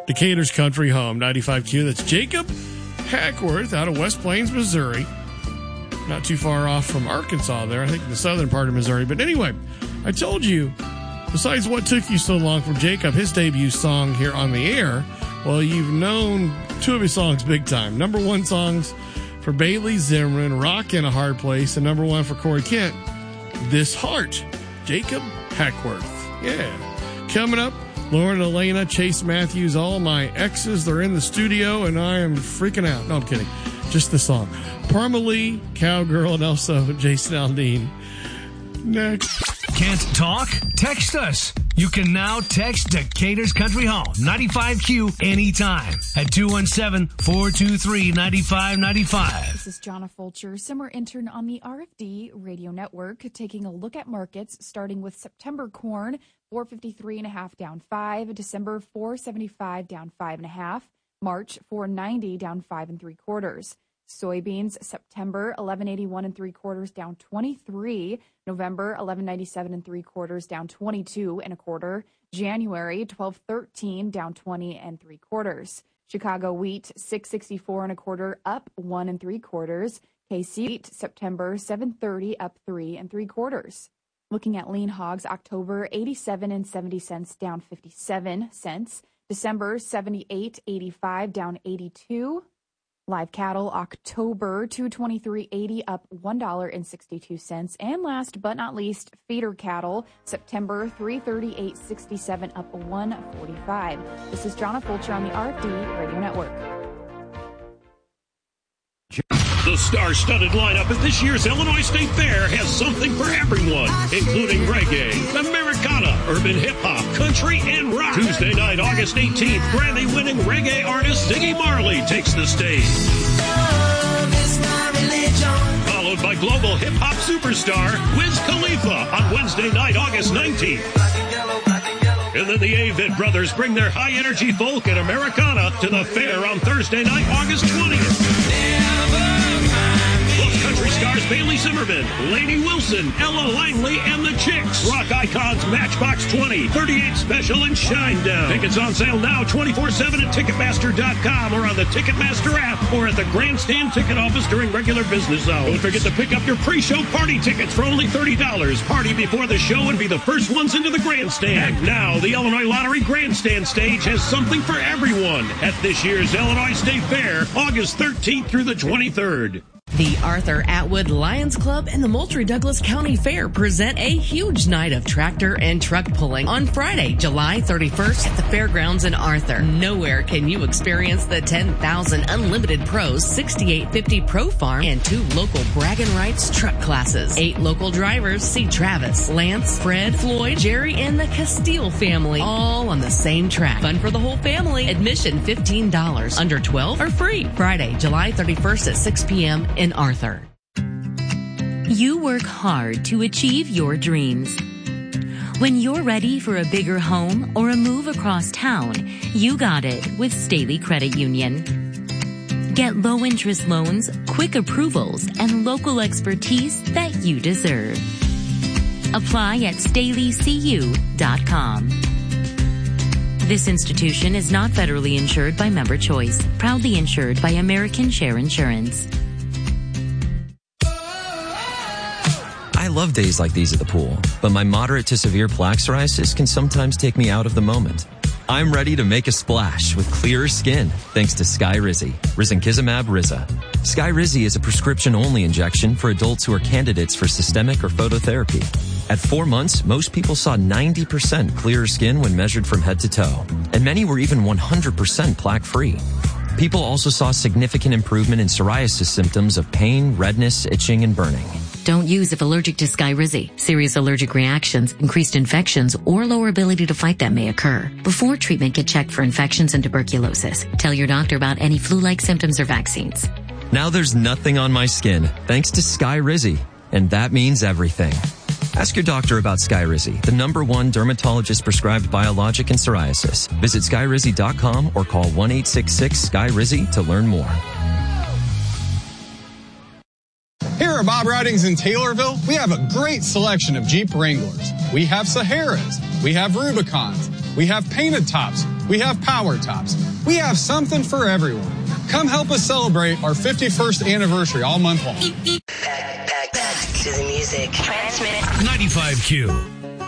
Decatur's Country Home, 95Q. That's Jacob Hackworth out of West Plains, Missouri. Not too far off from Arkansas there, I think in the southern part of Missouri. But anyway, I told you, besides What Took You So Long from Jacob, his debut song here on the air, well, you've known two of his songs big time. Number one songs for Bailey Zimmerman, Rock in a Hard Place, and number one for Corey Kent, This Heart, Jacob Hackworth. Yeah. Coming up, Lauren, Elena, Chase Matthews, all my exes, they're in the studio, and I am freaking out. No, I'm kidding. Just the song. Parmalee, Cowgirl, and also Jason Aldean. Next. Can't talk? Text us. You can now text Decatur's Country Home, 95Q, anytime at 217-423-9595. This is Jonna Fulcher, summer intern on the RFD Radio Network, taking a look at markets, starting with September corn, 453.5 down 5, December 475 down 5.5, March 490 down 5 3/4. Soybeans, September 1181 3/4 down 23, November 1197 3/4 down 22 1/4, January 1213 down 20 3/4. Chicago wheat 664 1/4 up 1 3/4. KC wheat September 730 up 3 3/4. Looking at lean hogs, October 87 70 cents down 57 cents, December 78.85 down 82. Live cattle, October 223.80 up $1.62. And last but not least, feeder cattle, September 338.67 up $1.45. This is Jonna Fulcher on the RFD Radio Network. The star-studded lineup at this year's Illinois State Fair has something for everyone, including reggae, Americana, urban hip-hop, country, and rock. Tuesday night, August 18th, Grammy-winning reggae artist Ziggy Marley takes the stage. Followed by global hip-hop superstar Wiz Khalifa on Wednesday night, August 19th. And then the Avett Brothers bring their high-energy folk and Americana to the fair on Thursday night, August 20th. Plus country stars Bailey Zimmerman, Lainey Wilson, Ella Langley, and the Chicks. Rock icons Matchbox 20, 38 Special, and Shinedown. Tickets on sale now 24/7 at Ticketmaster.com or on the Ticketmaster app or at the Grandstand ticket office during regular business hours. Don't forget to pick up your pre-show party tickets for only $30. Party before the show and be the first ones into the Grandstand. And now, the Illinois Lottery Grandstand stage has something for everyone at this year's Illinois State Fair, August 13th through the 23rd. The Arthur Atwood Lions Club and the Moultrie Douglas County Fair present a huge night of tractor and truck pulling on Friday, July 31st at the fairgrounds in Arthur. Nowhere can you experience the 10,000 Unlimited Pros 6850 Pro Farm and 2 local bragging rights truck classes. 8 local drivers see Travis, Lance, Fred, Floyd, Jerry, and the Castile family all on the same track. Fun for the whole family. Admission $15. Under 12 are free. Friday, July 31st at 6 p.m. in Arthur. You work hard to achieve your dreams. When you're ready for a bigger home or a move across town, you got it with Staley Credit Union. Get low interest loans, quick approvals, and local expertise that you deserve. Apply at StaleyCU.com. This institution is not federally insured by Member Choice, proudly insured by American Share Insurance. I love days like these at the pool, but my moderate to severe plaque psoriasis can sometimes take me out of the moment. I'm ready to make a splash with clearer skin thanks to Skyrizi, Risankizumab Riza. Skyrizi is a prescription-only injection for adults who are candidates for systemic or phototherapy. At 4 months, most people saw 90% clearer skin when measured from head to toe, and many were even 100% plaque-free. People also saw significant improvement in psoriasis symptoms of pain, redness, itching, and burning. Don't use if allergic to Skyrizi. Serious allergic reactions, increased infections, or lower ability to fight them may occur. Before treatment, get checked for infections and tuberculosis. Tell your doctor about any flu-like symptoms or vaccines. Now there's nothing on my skin thanks to Skyrizi, and that means everything. Ask your doctor about Skyrizi, the #1 dermatologist prescribed biologic in psoriasis. Visit Skyrizi.com or call 1-866-SKY-RIZZI to learn more. Here at Bob Ridings in Taylorville, we have a great selection of Jeep Wranglers. We have Saharas. We have Rubicons. We have painted tops. We have power tops. We have something for everyone. Come help us celebrate our 51st anniversary all month long. Back to the music. Transmit. 95Q.